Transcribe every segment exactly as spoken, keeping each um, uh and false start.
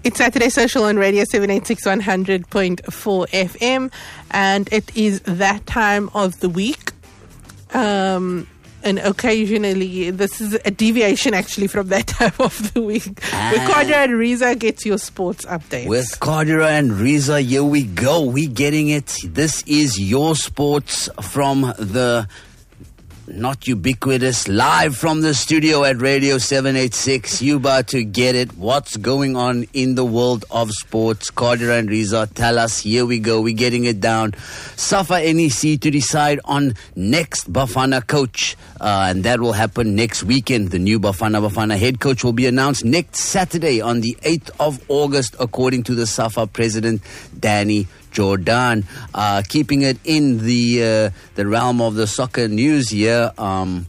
It's Saturday Social on Radio seven eighty-six one hundred point four F M, and it is that time of the week. Um, and occasionally, this is a deviation actually from that time of the week. Ah. Where Carter and Riza gets your sports updates. With Carter and Riza, here we go. We're getting it. This is your sports from the not ubiquitous, live from the studio at Radio seven eighty-six. You about to get it. What's going on in the world of sports? Carter and Riza, tell us. Here we go. We're getting it down. SAFA N E C to decide on next Bafana coach. Uh, and that will happen next weekend. The new Bafana Bafana head coach will be announced next Saturday on the eighth of August, according to the SAFA president, Danny Jordan. Uh, keeping it in the uh, the realm of the soccer news here, um,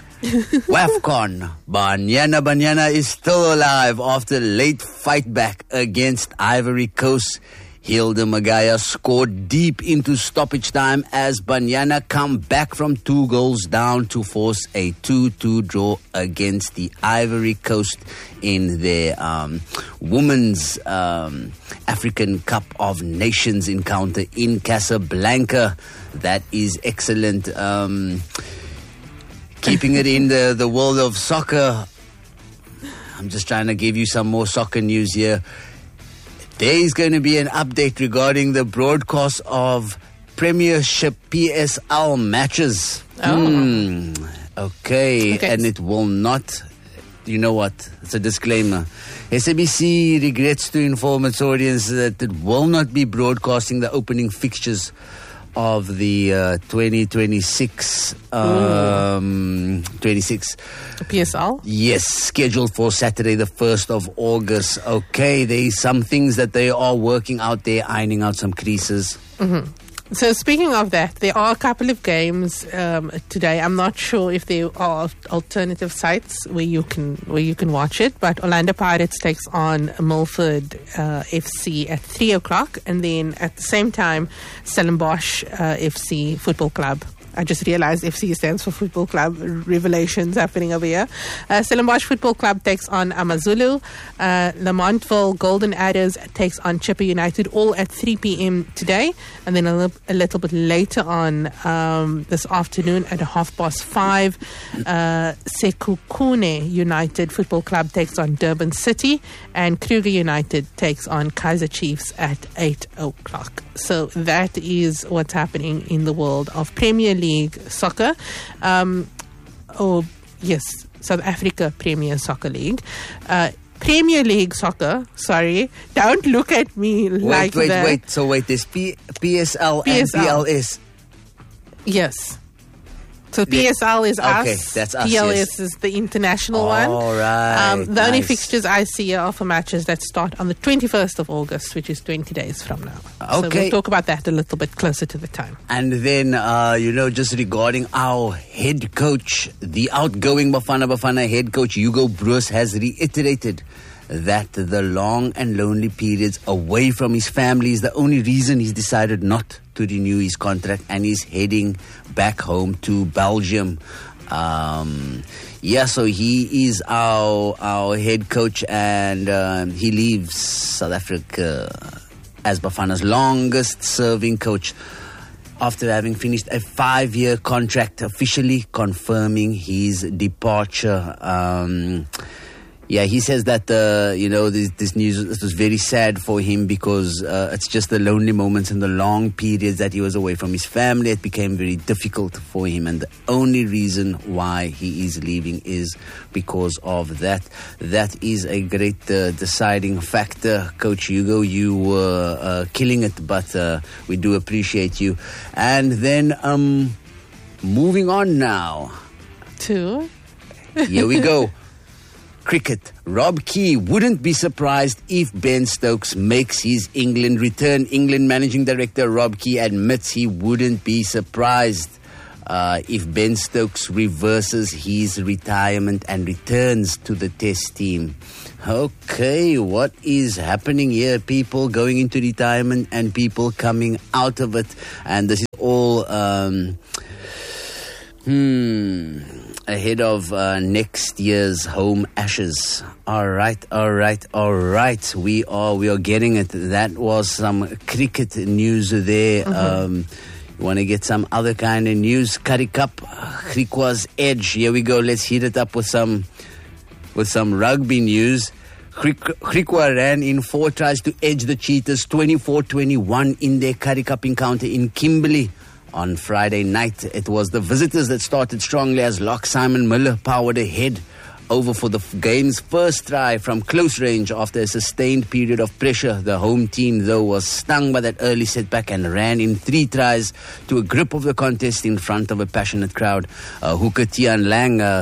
WAFCON, Banyana Banyana is still alive after late fight back against Ivory Coast. Hilda Magaya scored deep into stoppage time as Banyana come back from two goals down to force a two two draw against the Ivory Coast in their um, Women's um, African Cup of Nations encounter in Casablanca. That is excellent. Um, keeping it in the, the world of soccer, I'm just trying to give you some more soccer news here. There is going to be an update regarding the broadcast of Premiership P S L matches. Oh. Hmm. Okay. Okay. And it will not, you know what, it's a disclaimer. S A B C regrets to inform its audience that it will not be broadcasting the opening fixtures of the uh, twenty twenty-six um, twenty-six P S L? Yes, scheduled for Saturday the first of August. Okay, there is some things that they are working out there, ironing out some creases. Mm-hmm. So speaking of that, there are a couple of games um, today. I'm not sure if there are alternative sites where you can where you can watch it, but Orlando Pirates takes on Milford uh, F C at three o'clock, and then at the same time, Stellenbosch uh, F C Football Club. I just realized F C stands for Football Club. Revelations happening over here. Uh, Stellenbosch Football Club takes on Amazulu. Uh, Lamontville Golden Adders takes on Chippa United, all at three p.m. today. And then a, li- a little bit later on um, this afternoon at half past five, uh, Sekhukhune United Football Club takes on Durban City. And Kruger United takes on Kaizer Chiefs at eight o'clock. So that is what's happening in the world of Premier League soccer. Um, oh, yes, South Africa Premier Soccer League. Uh, Premier League soccer, sorry. Don't look at me Wait, like wait, that. wait. So wait, there's P- PSL P S L. and P L S. Yes. So P S L is Okay, us. that's us, P L S yes. is the international one. All right. Um, the only nice. fixtures I see are for matches that start on the twenty-first of August, which is twenty days from now. So Okay. we'll talk about that a little bit closer to the time. And then, uh, you know, just regarding our head coach, the outgoing Bafana Bafana head coach, Hugo Broos, has reiterated that the long and lonely periods away from his family is the only reason he's decided not to renew his contract, and he's heading back home to Belgium. Um, yeah, so he is our our head coach, and um, he leaves South Africa as Bafana's longest serving coach after having finished a five-year contract, officially confirming his departure. Um, yeah, he says that, uh, you know, this, this news this was very sad for him because uh, it's just the lonely moments and the long periods that he was away from his family. It became very difficult for him, and the only reason why he is leaving is because of that. That is a great uh, deciding factor. Coach Hugo, you were uh, killing it, but uh, we do appreciate you. And then, um, moving on now. Two. Here we go. Cricket. Rob Key wouldn't be surprised if Ben Stokes makes his England return. England Managing Director Rob Key admits he wouldn't be surprised uh, if Ben Stokes reverses his retirement and returns to the Test team. Okay, what is happening here? People going into retirement and people coming out of it. And this is all... Um, hmm... ahead of uh, next year's home Ashes. All right, all right, all right. We are we are getting it. That was some cricket news there. Mm-hmm. Um, you want to get some other kind of news? Currie Cup, Griquas Edge. Here we go. Let's heat it up with some with some rugby news. Griqua ran in four tries to edge the Cheetahs twenty-four twenty-one in their Currie Cup encounter in Kimberley on Friday night. It was the visitors that started strongly as Lock Simon Miller powered ahead over for the game's first try from close range after a sustained period of pressure. The home team, though, was stung by that early setback and ran in three tries to a grip of the contest in front of a passionate crowd. Uh, hooker Tian Lang, uh,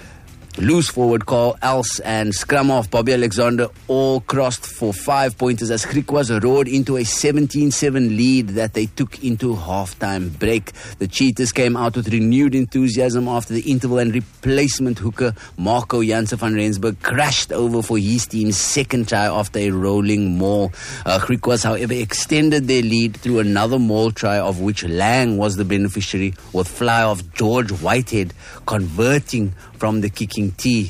loose forward Carl Els and scrum off Bobby Alexander all crossed for five pointers as Griquas roared into a seventeen seven lead that they took into halftime break. The Cheetahs came out with renewed enthusiasm after the interval, and replacement hooker Marco Janse van Rensburg crashed over for his team's second try after a rolling maul. Uh, Griquas, however, extended their lead through another maul try, of which Lang was the beneficiary, with fly-off George Whitehead converting from the kicking tee.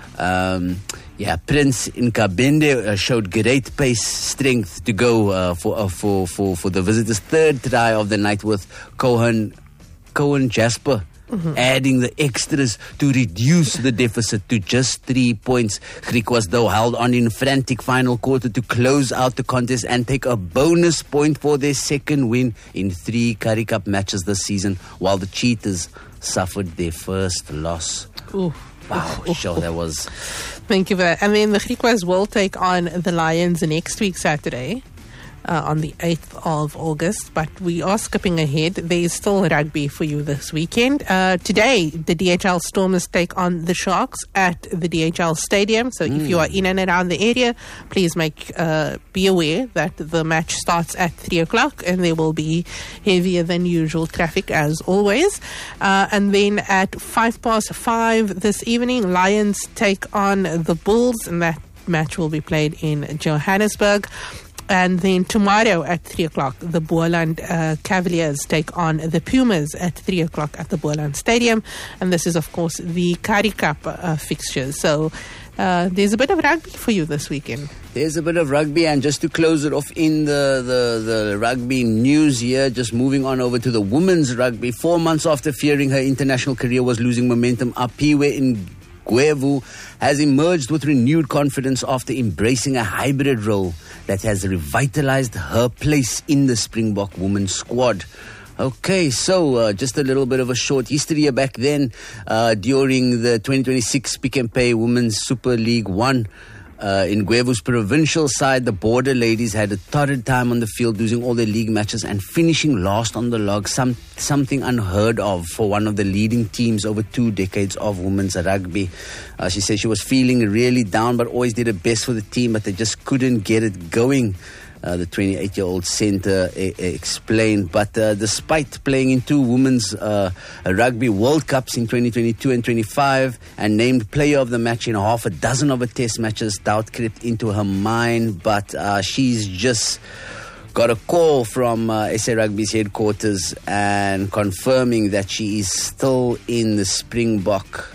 Um, yeah, Prince Nkabende uh, showed great pace, strength to go uh, for, uh, for for for the visitors' third try of the night, with Cohen Cohen Jasper mm-hmm. adding the extras to reduce the deficit to just three points. Griquas, though, held on in frantic final quarter to close out the contest and take a bonus point for their second win in three Currie Cup matches this season, while the Cheetahs suffered their first loss. Ooh. Wow, ooh, sure, ooh. that was... Thank you for that. And then the Griquas will take on the Lions next week, Saturday, uh, on the eighth of August. But we are skipping ahead. There is still rugby for you this weekend. Uh, today, the D H L Stormers take on the Sharks at the D H L Stadium. So mm. if you are in and around the area, please make uh, be aware that the match starts at three o'clock and there will be heavier than usual traffic as always. Uh, and then at five past five this evening, Lions take on the Bulls, and that match will be played in Johannesburg. And then tomorrow at three o'clock, the Boland uh, Cavaliers take on the Pumas at three o'clock at the Boland Stadium. And this is, of course, the Currie Cup uh, fixtures. So uh, there's a bit of rugby for you this weekend. There's a bit of rugby, and just to close it off in the, the, the rugby news here, just moving on over to the women's rugby. Four months after fearing her international career was losing momentum, Apiwe Ngwevu has emerged with renewed confidence after embracing a hybrid role that has revitalized her place in the Springbok women's squad. Okay, so uh, just a little bit of a short history here. Back then, uh, during the twenty twenty-six Pick and Pay Women's Super League One, Uh, in Ngwevu's provincial side, the Border Ladies had a torrid time on the field, losing all their league matches and finishing last on the log, some, something unheard of for one of the leading teams over two decades of women's rugby. Uh, she said she was feeling really down, but always did her best for the team, but they just couldn't get it going. Uh, the twenty-eight-year-old centre e- explained. But uh, despite playing in two women's uh, rugby World Cups in twenty twenty-two and twenty-five and named player of the match in half a dozen of her test matches, doubt crept into her mind. But uh, she's just got a call from uh, S A Rugby's headquarters and confirming that she is still in the Springbok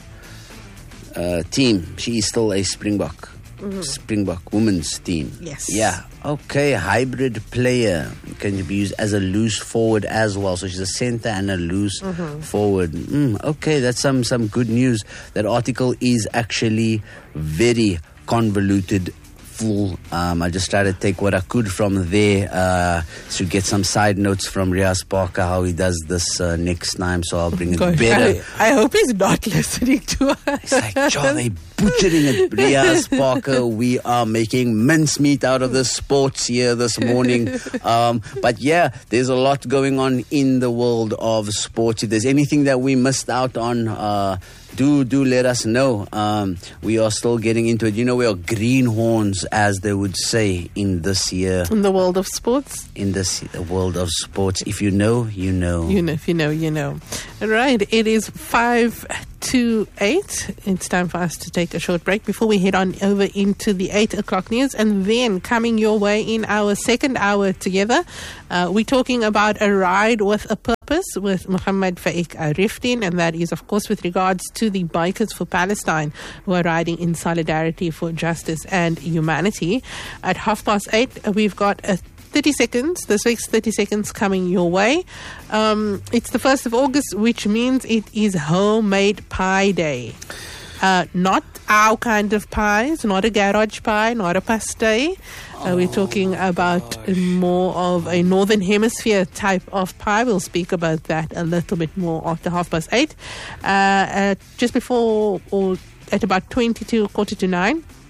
uh, team. She is still a Springbok. Mm-hmm. Springbok women's team. Yes. Yeah. Okay. Hybrid player can be used as a loose forward as well. So she's a centre and a loose mm-hmm. forward. Mm, okay, that's some some good news. That article is actually very convoluted. Full. Um, I just tried to take what I could from there uh, to get some side notes from Riaz Parker, how he does this uh, next time, so I'll bring it Gosh, better. I, I hope he's not listening to us. It's like, John, they butchering it. Riaz Parker, we are making mincemeat out of the sports here this morning. Um, but yeah, there's a lot going on in the world of sports. If there's anything that we missed out on, uh, Do do let us know. Um, we are still getting into it. You know, we are greenhorns, as they would say in this year. In the world of sports? In this world of sports. If you know, you know. You know, if you know, you know. All right, it is five to eight. It's time for us to take a short break before we head on over into the eight o'clock news. And then coming your way in our second hour together, uh, we're talking about a ride with a purpose. Purpose with Muhammad Faik Rifdin, and that is, of course, with regards to the Bikers for Palestine who are riding in solidarity for justice and humanity. At half past eight, we've got a thirty seconds, this week's thirty seconds coming your way. Um, it's the first of August, which means it is Homemade Pie Day. Uh, not our kind of pies, not a garage pie, not a pastel. Uh, we're talking about more of a Northern Hemisphere type of pie. We'll speak about that a little bit more after half past eight. Uh, uh, just before, or at about twenty to quarter to nine,